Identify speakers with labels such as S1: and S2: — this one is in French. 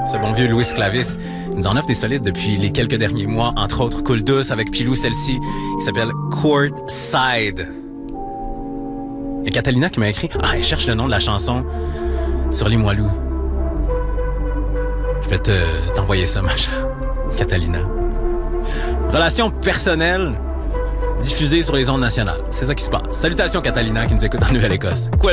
S1: Ce bon vieux Louis Clavis nous en offre des solides depuis les quelques derniers mois, entre autres Cool Douce avec Pilou, celle-ci, qui s'appelle Courtside. Il y a Catalina qui m'a écrit « Ah, elle cherche le nom de la chanson sur les Moilous. » Je vais t'envoyer ça, ma chère Catalina. Relation personnelle diffusée sur les ondes nationales. C'est ça qui se passe. Salutations Catalina qui nous écoute en Nouvelle-Écosse. Quoi